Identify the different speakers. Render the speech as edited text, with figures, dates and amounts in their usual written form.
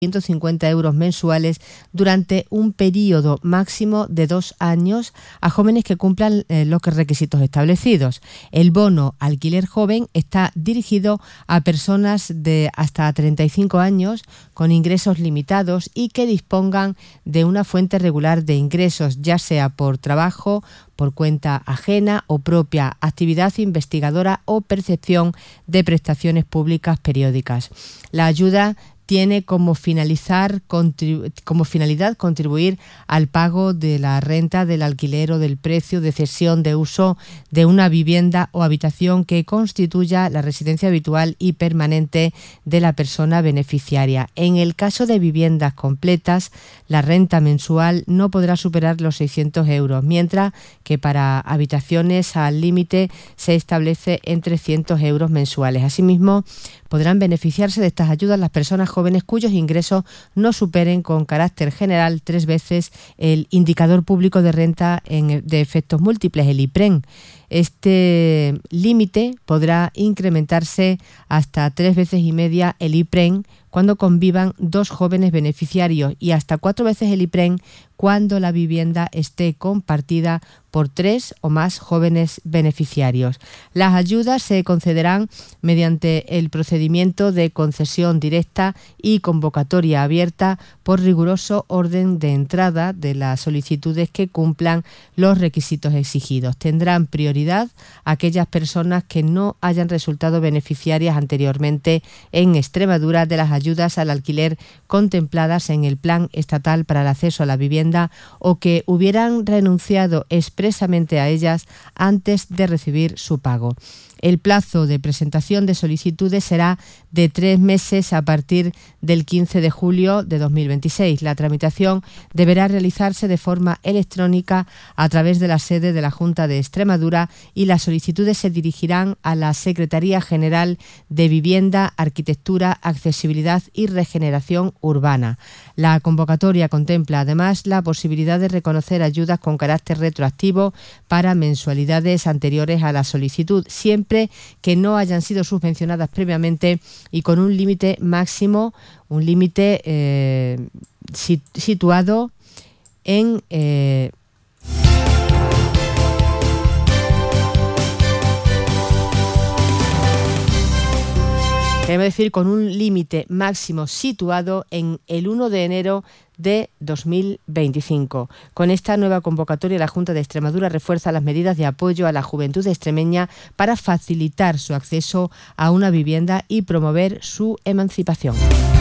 Speaker 1: 150 euros mensuales durante un periodo máximo de 2 años a jóvenes que cumplan los requisitos establecidos. El bono alquiler joven está dirigido a personas de hasta 35 años con ingresos limitados y que dispongan de una fuente regular de ingresos, ya sea por trabajo, por cuenta ajena o propia, actividad investigadora o percepción de prestaciones públicas periódicas. La ayuda tiene como finalidad contribuir al pago de la renta, del alquiler o del precio de cesión de uso de una vivienda o habitación que constituya la residencia habitual y permanente de la persona beneficiaria. En el caso de viviendas completas, la renta mensual no podrá superar los 600 euros, mientras que para habitaciones al límite se establece en 300 euros mensuales. Asimismo, podrán beneficiarse de estas ayudas las personas jóvenes cuyos ingresos no superen con carácter general 3 veces el indicador público de renta de efectos múltiples, el IPREN. Este límite podrá incrementarse hasta 3 veces y media el IPREN cuando convivan 2 jóvenes beneficiarios y hasta 4 veces el IPREN cuando la vivienda esté compartida por 3 o más jóvenes beneficiarios. Las ayudas se concederán mediante el procedimiento de concesión directa y convocatoria abierta por riguroso orden de entrada de las solicitudes que cumplan los requisitos exigidos. Tendrán prioridad aquellas personas que no hayan resultado beneficiarias anteriormente en Extremadura de las ayudas al alquiler contempladas en el Plan Estatal para el Acceso a la Vivienda o que hubieran renunciado expresamente a ellas antes de recibir su pago. El plazo de presentación de solicitudes será de 3 meses a partir del 15 de julio de 2026. La tramitación deberá realizarse de forma electrónica a través de la sede de la Junta de Extremadura y las solicitudes se dirigirán a la Secretaría General de Vivienda, Arquitectura, Accesibilidad y Regeneración Urbana. La convocatoria contempla además la posibilidad de reconocer ayudas con carácter retroactivo para mensualidades anteriores a la solicitud, siempre que no hayan sido subvencionadas previamente y con un límite máximo, situado en... Queremos decir, con un límite máximo situado en el 1 de enero de 2025. Con esta nueva convocatoria, la Junta de Extremadura refuerza las medidas de apoyo a la juventud extremeña para facilitar su acceso a una vivienda y promover su emancipación.